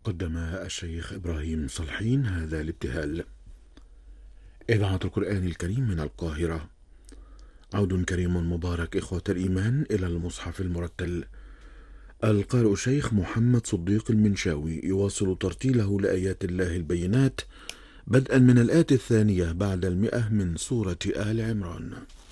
قدم الشيخ إبراهيم صالحين هذا الابتهال. إذاعة القرآن الكريم من القاهرة. عود كريم مبارك إخوة الإيمان إلى المصحف المرتل. القارئ الشيخ محمد صديق المنشاوي يواصل ترتيله لآيات الله البينات بدءا من الآية 2 بعد 100 من سورة آل عمران.